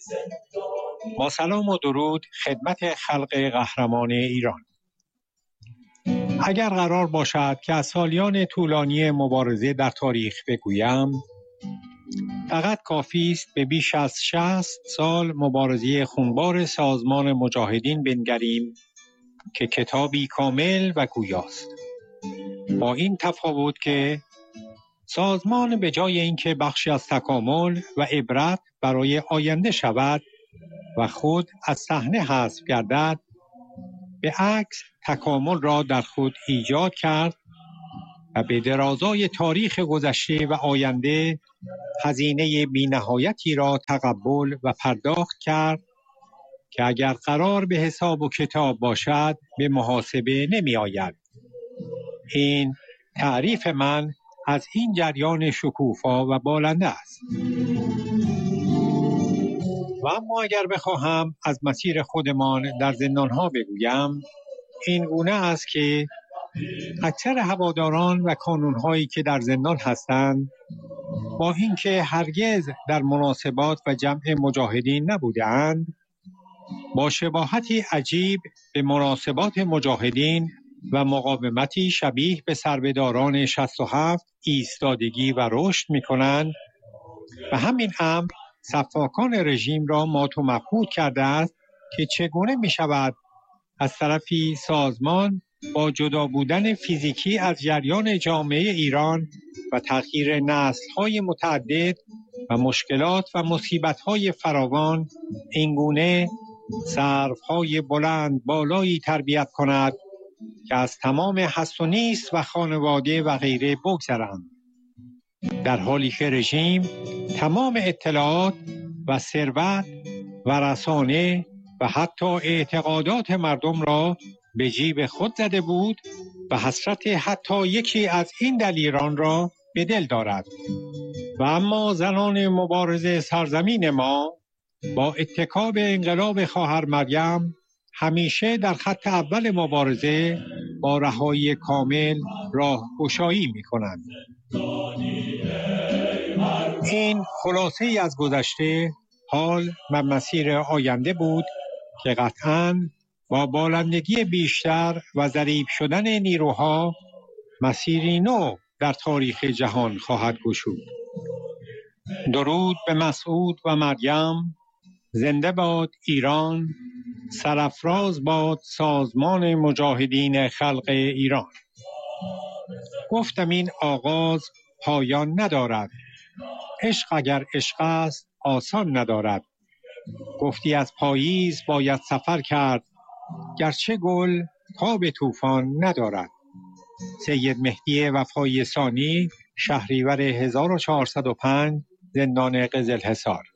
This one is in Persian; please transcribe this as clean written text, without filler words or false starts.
با سلام و درود خدمت خلق قهرمان ایران. اگر قرار باشد که از سالیان طولانی مبارزه در تاریخ بگویم، فقط کافی است به بیش از 60 سال مبارزه خونبار سازمان مجاهدین بنگریم که کتابی کامل و گویاست. با این تفاوت که سازمان به جای اینکه بخشی از تکامل و عبرت برای آینده شود و خود از صحنه حذف گردد، به عکس تکامل را در خود ایجاد کرد و به درازای تاریخ گذشته و آینده هزینه بی‌نهایتی را تقبل و پرداخت کرد که اگر قرار به حساب و کتاب باشد به محاسبه نمی آید. این تعریف من از این جریان شکوفا و بالنده است. و اما اگر بخواهم از مسیر خودمان در زندانها بگویم، این گونه است که اکثر هواداران و کانونهایی که در زندان هستند، با اینکه هرگز در مناسبات و جمع مجاهدین نبودند، با شباهتی عجیب به مناسبات مجاهدین و مقاومتی شبیه به سربهداران 67 ایستادگی و رشد می‌کنند و همین امر سفاکان رژیم را مات و مبهوت کرده است که چگونه می‌شود از طرفی سازمان با جدا بودن فیزیکی از جریان جامعه ایران و تغییر نسل‌های متعدد و مشکلات و مصیبت‌های فراوان اینگونه سروهای بلند بالایی تربیت کند که از تمام هست و نیست و خانواده و غیره بگذرند، در حالی که رژیم تمام اطلاعات و ثروت و رسانه و حتی اعتقادات مردم را به جیب خود زده بود و حسرت حتی یکی از این دلیران را به دل دارد. و اما زنان مبارز سرزمین ما با اتکا به انقلاب خواهر مریم همیشه در خط اول مبارزه با رهایی کامل راهگشایی می‌کنند. این خلاصه ای از گذشته، حال و مسیر آینده بود که قطعاً با بالندگی بیشتر و ضریب شدن نیروها مسیری نو در تاریخ جهان خواهد گشود. درود به مسعود و مریم. زنده باد ایران. سرافراز باد سازمان مجاهدین خلق ایران. گفتم این آغاز پایان ندارد. عشق اگر عشق است آسان ندارد. گفتی از پاییز باید سفر کرد، گرچه گل تاب طوفان ندارد. سید مهدی وفای ثانی، شهریور 1405، زندان قزلحصار.